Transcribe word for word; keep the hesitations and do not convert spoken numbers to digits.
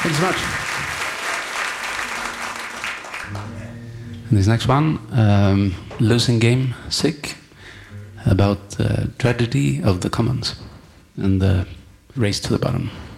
Thanks so much. And this next one, um, Losing Game, Sick, about the tragedy of the commons and the race to the bottom.